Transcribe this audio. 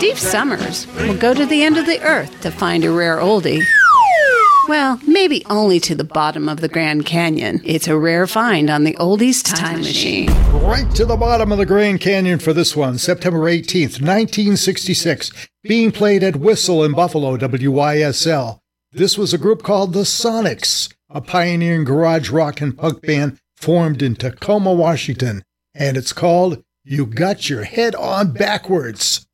Chief Summers will go to the end of the earth to find a rare oldie. Well, maybe only to the bottom of the Grand Canyon. It's a rare find on the Oldies Time Machine. Right to the bottom of the Grand Canyon for this one, September 18th, 1966, being played at Whistle in Buffalo, WYSL. This was a group called the Sonics, a pioneering garage rock and punk band formed in Tacoma, Washington, and it's called You Got Your Head On Backwards.